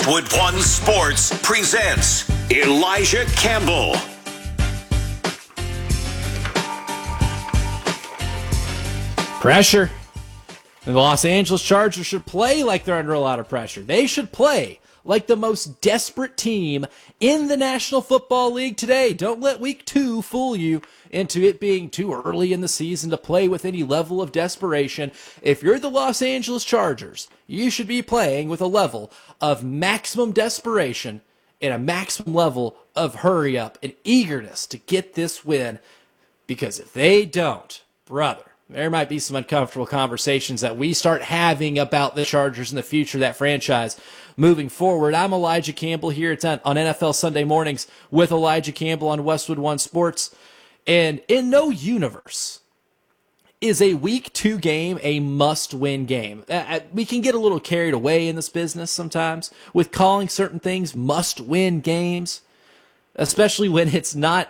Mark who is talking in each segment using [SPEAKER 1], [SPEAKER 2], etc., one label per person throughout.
[SPEAKER 1] Wood One Sports presents Elijah Campbell.
[SPEAKER 2] Pressure. And the Los Angeles Chargers should play like they're under a lot of pressure. They should play like the most desperate team in the National Football League today. Don't let week 2 fool you into it being too early in the season to play with any level of desperation. If you're the Los Angeles Chargers, you should be playing with a level of maximum desperation and a maximum level of hurry up and eagerness to get this win. Because if they don't, brother, there might be some uncomfortable conversations that we start having about the Chargers in the future, that franchise moving forward. I'm Elijah Campbell here on NFL Sunday Mornings with Elijah Campbell on Westwood One Sports. And in no universe is a week 2 game a must-win game. We can get a little carried away in this business sometimes with calling certain things must-win games, especially when it's not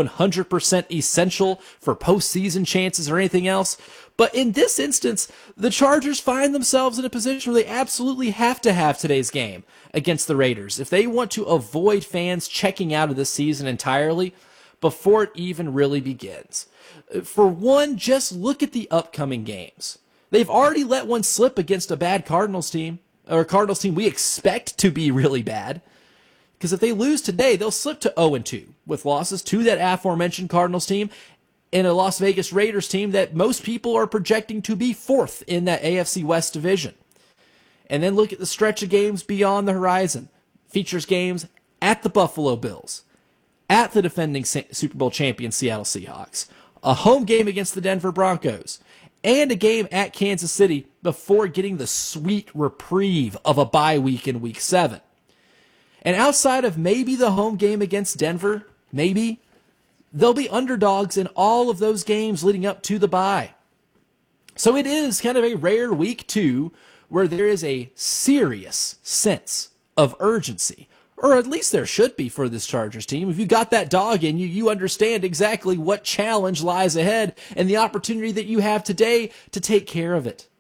[SPEAKER 2] 100% essential for postseason chances or anything else. But in this instance, the Chargers find themselves in a position where they absolutely have to have today's game against the Raiders if they want to avoid fans checking out of this season entirely before it even really begins. For one, just look at the upcoming games. They've already let one slip against a bad Cardinals team, or a Cardinals team we expect to be really bad. Because if they lose today, they'll slip to 0-2 with losses to that aforementioned Cardinals team and a Las Vegas Raiders team that most people are projecting to be 4th in that AFC West division. And then look at the stretch of games beyond the horizon. Features games at the Buffalo Bills, at the defending Super Bowl champion Seattle Seahawks, a home game against the Denver Broncos, and a game at Kansas City before getting the sweet reprieve of a bye week in Week 7. And outside of maybe the home game against Denver, maybe, they'll be underdogs in all of those games leading up to the bye. So it is kind of a rare week 2 where there is a serious sense of urgency, or at least there should be for this Chargers team. If you got that dog in you, you understand exactly what challenge lies ahead and the opportunity that you have today to take care of it.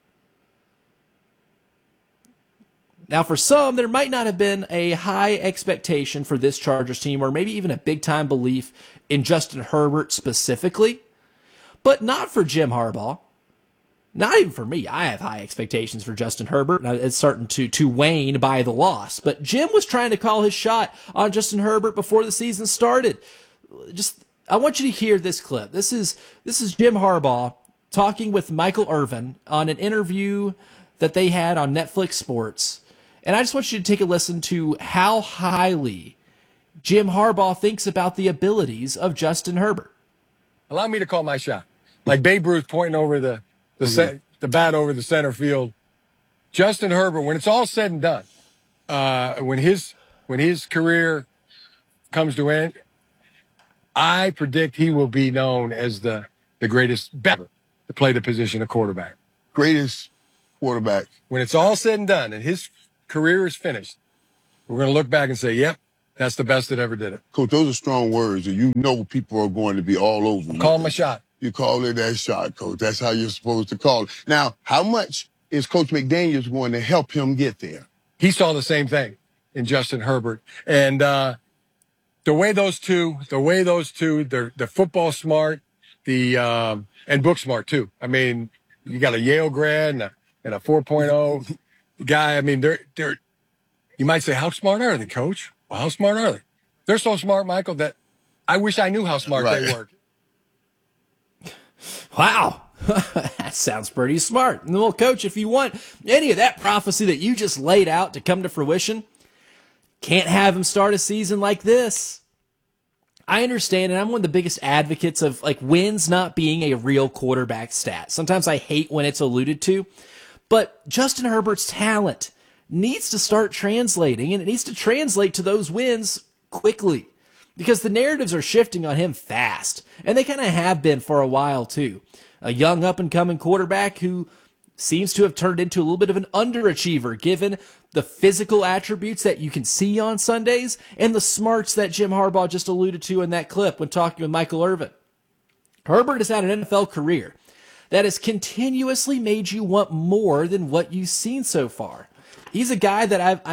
[SPEAKER 2] Now, for some, there might not have been a high expectation for this Chargers team, or maybe even a big-time belief in Justin Herbert specifically, but not for Jim Harbaugh. Not even for me. I have high expectations for Justin Herbert. Now, it's starting to wane by the loss, but Jim was trying to call his shot on Justin Herbert before the season started. I want you to hear this clip. This is Jim Harbaugh talking with Michael Irvin on an interview that they had on Netflix Sports. And I just want you to take a listen to how highly Jim Harbaugh thinks about the abilities of Justin Herbert.
[SPEAKER 3] Allow me to call my shot. Like Babe Ruth pointing over the bat over the center field. Justin Herbert, when it's all said and done, when his career comes to end, I predict he will be known as the greatest ever to play the position of quarterback.
[SPEAKER 4] Greatest quarterback.
[SPEAKER 3] When it's all said and done and his career is finished, we're going to look back and say, yep, that's the best that ever did it.
[SPEAKER 4] Coach, those are strong words, and you know people are going to be all over you.
[SPEAKER 3] Call my shot.
[SPEAKER 4] You call it that shot, Coach. That's how you're supposed to call it. Now, how much is Coach McDaniels going to help him get there?
[SPEAKER 3] He saw the same thing in Justin Herbert. And the way those two, they're football smart, and book smart, too. I mean, you got a Yale grad and a 4.0 guy. I mean, they're you might say, how smart are they, Coach? Well, how smart are they? They're so smart, Michael, that I wish I knew how smart they were.
[SPEAKER 2] Wow. That sounds pretty smart. Well, Coach, if you want any of that prophecy that you just laid out to come to fruition, can't have him start a season like this. I understand, and I'm one of the biggest advocates of wins not being a real quarterback stat. Sometimes I hate when it's alluded to, but Justin Herbert's talent needs to start translating, and it needs to translate to those wins quickly because the narratives are shifting on him fast, and they kind of have been for a while too. A young up-and-coming quarterback who seems to have turned into a little bit of an underachiever given the physical attributes that you can see on Sundays and the smarts that Jim Harbaugh just alluded to in that clip when talking with Michael Irvin. Herbert has had an NFL career that has continuously made you want more than what you've seen so far. He's a guy that I've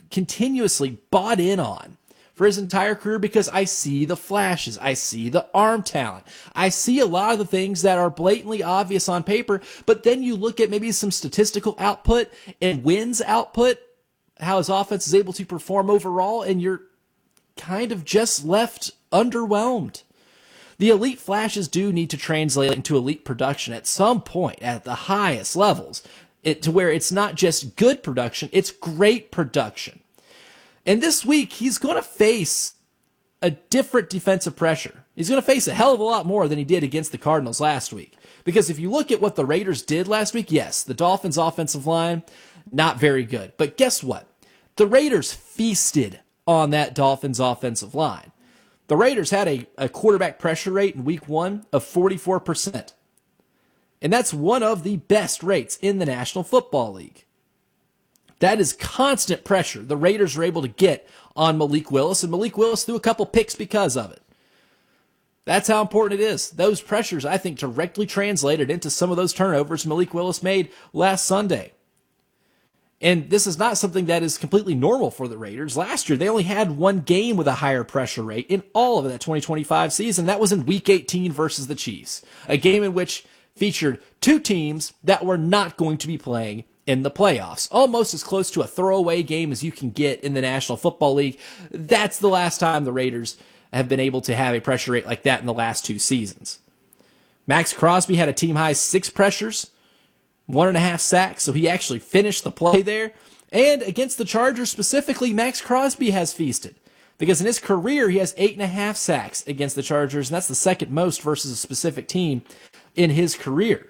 [SPEAKER 2] continuously bought in on for his entire career, because I see the flashes. I see the arm talent. I see a lot of the things that are blatantly obvious on paper, but then you look at maybe some statistical output and wins output, how his offense is able to perform overall, and you're kind of just left underwhelmed. The elite flashes do need to translate into elite production at some point at the highest levels, to where it's not just good production, it's great production. And this week, he's going to face a different defensive pressure. He's going to face a hell of a lot more than he did against the Cardinals last week. Because if you look at what the Raiders did last week, yes, the Dolphins' offensive line, not very good. But guess what? The Raiders feasted on that Dolphins' offensive line. The Raiders had a quarterback pressure rate in week 1 of 44%. And that's one of the best rates in the National Football League. That is constant pressure the Raiders are able to get on Malik Willis, and Malik Willis threw a couple picks because of it. That's how important it is. Those pressures, I think, directly translated into some of those turnovers Malik Willis made last Sunday. And this is not something that is completely normal for the Raiders. Last year, they only had one game with a higher pressure rate in all of that 2025 season. That was in Week 18 versus the Chiefs, a game in which featured two teams that were not going to be playing in the playoffs. Almost as close to a throwaway game as you can get in the National Football League. That's the last time the Raiders have been able to have a pressure rate like that in the last 2 seasons. Max Crosby had a team-high 6 pressures, 1.5 sacks, so he actually finished the play there. And against the Chargers specifically, Max Crosby has feasted, because in his career, he has 8.5 sacks against the Chargers, and that's the second most versus a specific team in his career.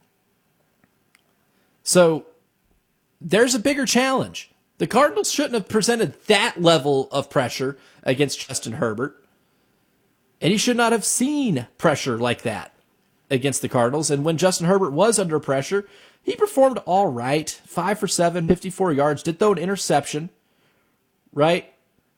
[SPEAKER 2] So there's a bigger challenge. The Cardinals shouldn't have presented that level of pressure against Justin Herbert, and he should not have seen pressure like that against the Cardinals. And when Justin Herbert was under pressure, he performed all right. 5 for 7, 54 yards, did throw an interception, right?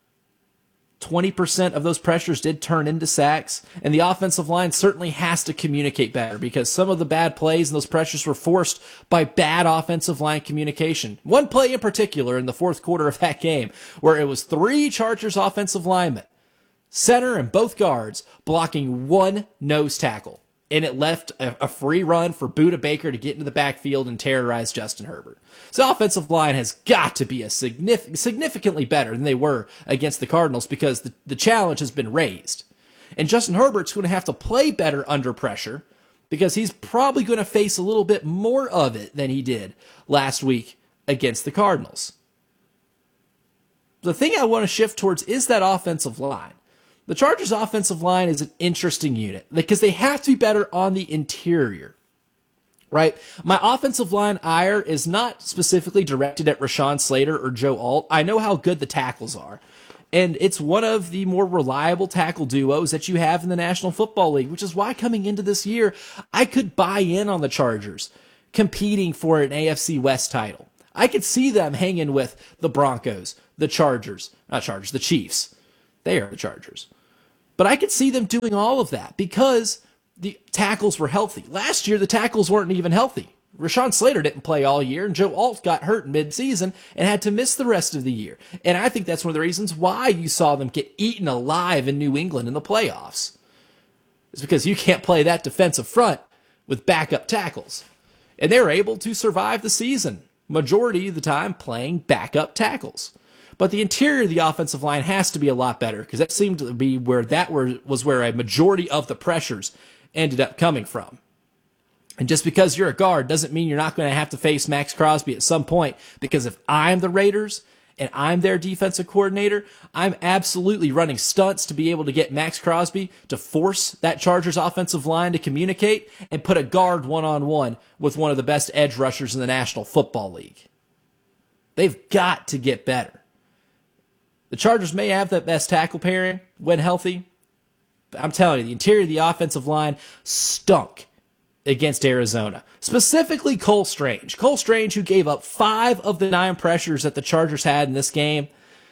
[SPEAKER 2] 20% of those pressures did turn into sacks, and the offensive line certainly has to communicate better, because some of the bad plays and those pressures were forced by bad offensive line communication. One play in particular in the fourth quarter of that game, where it was 3 Chargers offensive linemen, center and both guards, blocking 1 nose tackle. And it left a free run for Budda Baker to get into the backfield and terrorize Justin Herbert. So the offensive line has got to be significantly better than they were against the Cardinals, because the challenge has been raised. And Justin Herbert's going to have to play better under pressure, because he's probably going to face a little bit more of it than he did last week against the Cardinals. The thing I want to shift towards is that offensive line. The Chargers' offensive line is an interesting unit because they have to be better on the interior, right? My offensive line ire is not specifically directed at Rashawn Slater or Joe Alt. I know how good the tackles are, and it's one of the more reliable tackle duos that you have in the National Football League, which is why coming into this year, I could buy in on the Chargers competing for an AFC West title. I could see them hanging with the Broncos, the Chiefs. They are the Chargers. But I could see them doing all of that because the tackles were healthy. Last year, the tackles weren't even healthy. Rashawn Slater didn't play all year, and Joe Alt got hurt mid-season and had to miss the rest of the year. And I think that's one of the reasons why you saw them get eaten alive in New England in the playoffs. It's because you can't play that defensive front with backup tackles. And they were able to survive the season, majority of the time playing backup tackles. But the interior of the offensive line has to be a lot better, because that seemed to be where was where a majority of the pressures ended up coming from. And just because you're a guard doesn't mean you're not going to have to face Max Crosby at some point, because if I'm the Raiders and I'm their defensive coordinator, I'm absolutely running stunts to be able to get Max Crosby to force that Chargers offensive line to communicate and put a guard one-on-one with one of the best edge rushers in the National Football League. They've got to get better. The Chargers may have the best tackle pairing when healthy, but I'm telling you, the interior of the offensive line stunk against Arizona. Specifically Cole Strange. Cole Strange, who gave up 5 of the 9 pressures that the Chargers had in this game.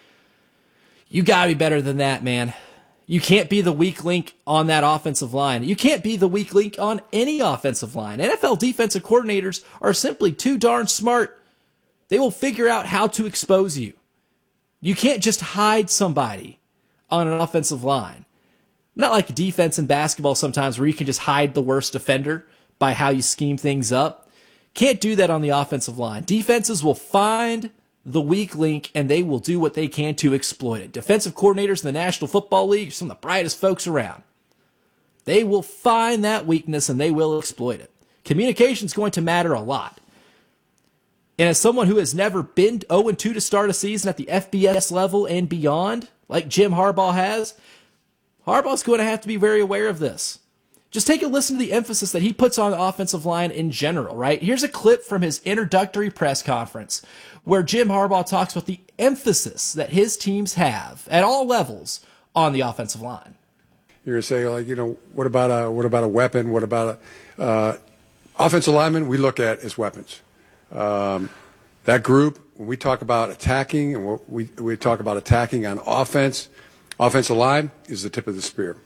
[SPEAKER 2] You gotta be better than that, man. You can't be the weak link on that offensive line. You can't be the weak link on any offensive line. NFL defensive coordinators are simply too darn smart. They will figure out how to expose you. You can't just hide somebody on an offensive line. Not like defense in basketball sometimes where you can just hide the worst defender by how you scheme things up. Can't do that on the offensive line. Defenses will find the weak link and they will do what they can to exploit it. Defensive coordinators in the National Football League are some of the brightest folks around. They will find that weakness and they will exploit it. Communication is going to matter a lot. And as someone who has never been 0-2 to start a season at the FBS level and beyond, like Jim Harbaugh has, Harbaugh's going to have to be very aware of this. Just take a listen to the emphasis that he puts on the offensive line in general, right? Here's a clip from his introductory press conference where Jim Harbaugh talks about the emphasis that his teams have at all levels on the offensive line.
[SPEAKER 5] You're going to say, like, what about a weapon? What about offensive linemen? We look at as weapons. That group, when we talk about attacking and what we talk about attacking on offense, offensive line is the tip of the spear.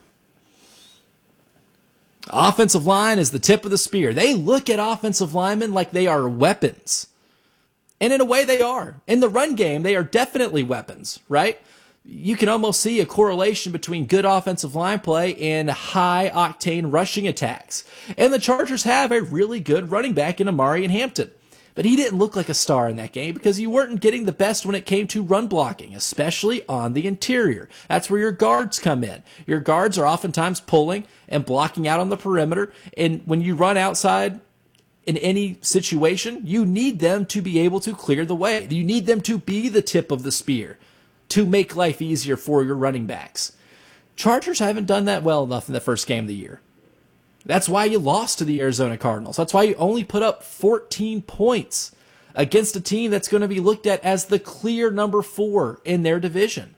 [SPEAKER 2] Offensive line is the tip of the spear. They look at offensive linemen like they are weapons. And in a way they are. In the run game, they are definitely weapons, right? You can almost see a correlation between good offensive line play and high-octane rushing attacks. And the Chargers have a really good running back in Amari and Hampton. But he didn't look like a star in that game because you weren't getting the best when it came to run blocking, especially on the interior. That's where your guards come in. Your guards are oftentimes pulling and blocking out on the perimeter. And when you run outside in any situation, you need them to be able to clear the way. You need them to be the tip of the spear to make life easier for your running backs. Chargers haven't done that well enough in the first game of the year. That's why you lost to the Arizona Cardinals. That's why you only put up 14 points against a team that's going to be looked at as the clear number 4 in their division.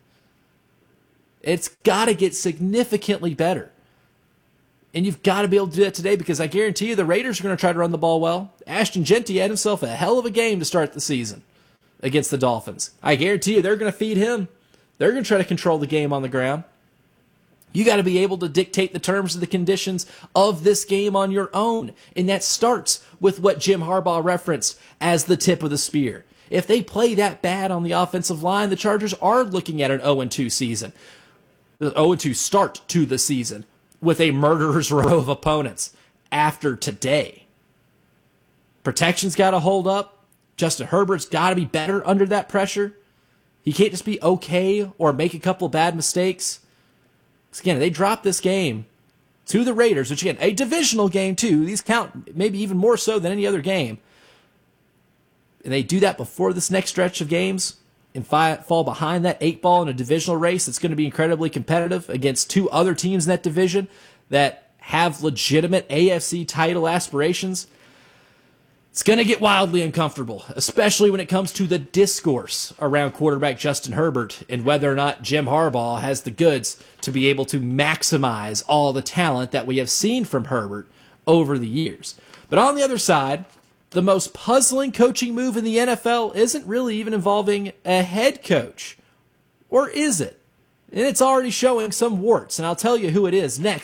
[SPEAKER 2] It's got to get significantly better. And you've got to be able to do that today because I guarantee you the Raiders are going to try to run the ball well. Ashton Jeanty had himself a hell of a game to start the season against the Dolphins. I guarantee you they're going to feed him. They're going to try to control the game on the ground. You got to be able to dictate the terms and the conditions of this game on your own. And that starts with what Jim Harbaugh referenced as the tip of the spear. If they play that bad on the offensive line, the Chargers are looking at an 0-2 season. The 0-2 start to the season with a murderer's row of opponents after today. Protection's got to hold up. Justin Herbert's got to be better under that pressure. He can't just be okay or make a couple bad mistakes. Again, they dropped this game to the Raiders, which, again, a divisional game, too. These count maybe even more so than any other game. And they do that before this next stretch of games and fall behind that 8 ball in a divisional race that's going to be incredibly competitive against 2 other teams in that division that have legitimate AFC title aspirations. It's going to get wildly uncomfortable, especially when it comes to the discourse around quarterback Justin Herbert and whether or not Jim Harbaugh has the goods to be able to maximize all the talent that we have seen from Herbert over the years. But on the other side, the most puzzling coaching move in the NFL isn't really even involving a head coach. Or is it? And it's already showing some warts, and I'll tell you who it is next.